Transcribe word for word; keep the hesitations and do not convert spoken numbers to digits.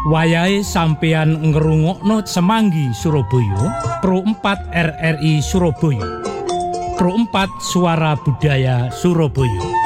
Wayahe sampeyan ngrungokno Semanggi Surabaya, Pro empat R R I Surabaya. Pro empat Suara Budaya Surabaya.